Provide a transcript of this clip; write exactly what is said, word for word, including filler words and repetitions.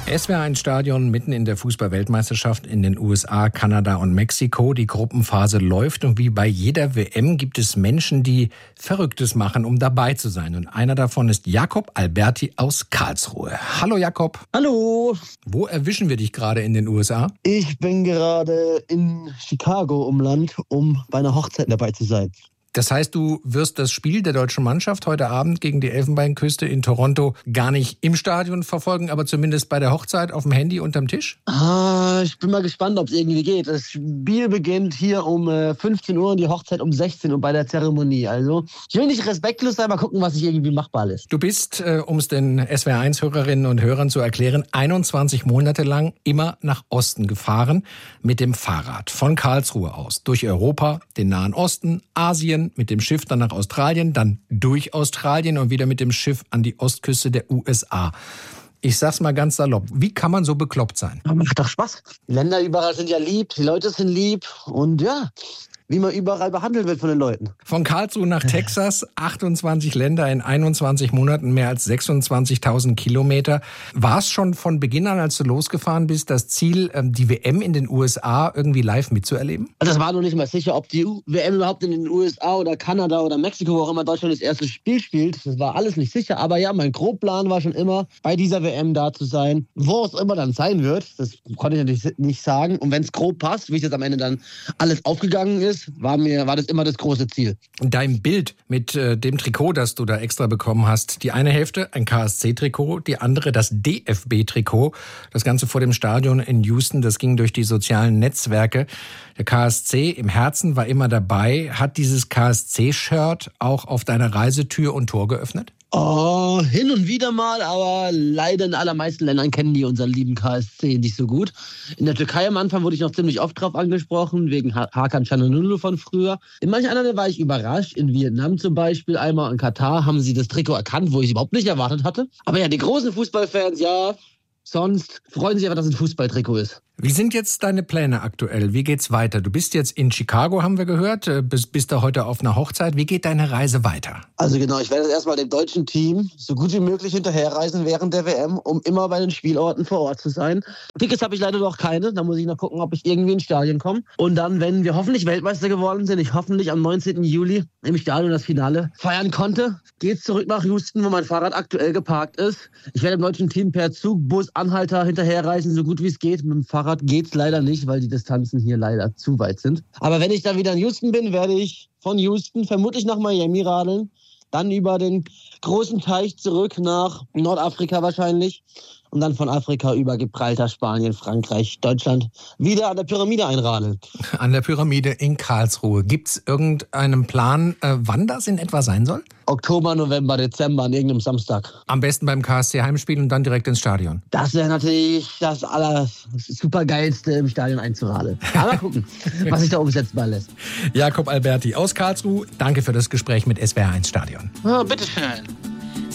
S W R eins Stadion mitten in der Fußball-Weltmeisterschaft in den U S A, Kanada und Mexiko. Die Gruppenphase läuft und wie bei jeder W M gibt es Menschen, die Verrücktes machen, um dabei zu sein. Und einer davon ist Jakob Alberti aus Karlsruhe. Hallo Jakob. Hallo. Wo erwischen wir dich gerade in den U S A? Ich bin gerade in Chicago Umland, um bei einer Hochzeit dabei zu sein. Das heißt, du wirst das Spiel der deutschen Mannschaft heute Abend gegen die Elfenbeinküste in Toronto gar nicht im Stadion verfolgen, aber zumindest bei der Hochzeit auf dem Handy unterm Tisch? Ah, ich bin mal gespannt, ob es irgendwie geht. Das Spiel beginnt hier um fünfzehn Uhr und die Hochzeit um sechzehn Uhr bei der Zeremonie. Also ich will nicht respektlos sein, mal gucken, was sich irgendwie machbar lässt. Du bist, äh, um es den S W R eins Hörerinnen und Hörern zu erklären, einundzwanzig Monate lang immer nach Osten gefahren mit dem Fahrrad. Von Karlsruhe aus. Durch Europa, den Nahen Osten, Asien, mit dem Schiff dann nach Australien, dann durch Australien und wieder mit dem Schiff an die Ostküste der U S A. Ich sag's mal ganz salopp, wie kann man so bekloppt sein? Macht doch Spaß. Die Länder überall sind ja lieb, die Leute sind lieb und ja, wie man überall behandelt wird von den Leuten. Von Karlsruhe nach Texas, achtundzwanzig Länder in einundzwanzig Monaten, mehr als sechsundzwanzigtausend Kilometer. War es schon von Beginn an, als du losgefahren bist, das Ziel, die W M in den U S A irgendwie live mitzuerleben? Das war noch nicht mal sicher, ob die W M überhaupt in den U S A oder Kanada oder Mexiko, wo auch immer Deutschland das erste Spiel spielt. Das war alles nicht sicher. Aber ja, mein Grobplan war schon immer, bei dieser W M da zu sein. Wo es immer dann sein wird, das konnte ich natürlich nicht sagen. Und wenn es grob passt, wie es jetzt am Ende dann alles aufgegangen ist, War mir war das immer das große Ziel. Dein Bild mit äh, dem Trikot, das du da extra bekommen hast, die eine Hälfte ein K S C-Trikot, die andere das D F B-Trikot. Das Ganze vor dem Stadion in Houston, das ging durch die sozialen Netzwerke. Der K S C im Herzen war immer dabei. Hat dieses K S C-Shirt auch auf deiner Reise Tür und Tor geöffnet? Oh, hin und wieder mal, aber leider in allermeisten Ländern kennen die unseren lieben K S C nicht so gut. In der Türkei am Anfang wurde ich noch ziemlich oft drauf angesprochen, wegen Hakan Çalhanoğlu von früher. In manchen anderen war ich überrascht, in Vietnam zum Beispiel, einmal in Katar haben sie das Trikot erkannt, wo ich es überhaupt nicht erwartet hatte. Aber ja, die großen Fußballfans, ja, sonst freuen sich einfach, dass es ein Fußballtrikot ist. Wie sind jetzt deine Pläne aktuell? Wie geht's weiter? Du bist jetzt in Chicago, haben wir gehört, bist, bist da heute auf einer Hochzeit. Wie geht deine Reise weiter? Also genau, ich werde jetzt erstmal dem deutschen Team so gut wie möglich hinterherreisen während der W M, um immer bei den Spielorten vor Ort zu sein. Tickets habe ich leider noch keine, da muss ich noch gucken, ob ich irgendwie ins Stadion komme. Und dann, wenn wir hoffentlich Weltmeister geworden sind, ich hoffentlich am neunzehnten Juli im Stadion das Finale feiern konnte, geht's zurück nach Houston, wo mein Fahrrad aktuell geparkt ist. Ich werde dem deutschen Team per Zug, Bus, Anhalter hinterherreisen, so gut wie es geht. Mit dem Fahrrad geht's leider nicht, weil die Distanzen hier leider zu weit sind. Aber wenn ich dann wieder in Houston bin, werde ich von Houston vermutlich nach Miami radeln, dann über den großen Teich zurück nach Nordafrika wahrscheinlich und dann von Afrika über Gibraltar, Spanien, Frankreich, Deutschland wieder an der Pyramide einradeln. An der Pyramide in Karlsruhe. Gibt's irgendeinen Plan, äh, wann das in etwa sein soll? Oktober, November, Dezember, an irgendeinem Samstag. Am besten beim K S C-Heimspiel und dann direkt ins Stadion. Das wäre natürlich das aller supergeilste, im Stadion einzuradeln. Aber gucken, was sich da umsetzbar lässt. Jakob Alberti aus Karlsruhe, danke für das Gespräch mit S W R eins Stadion. Oh, bitteschön.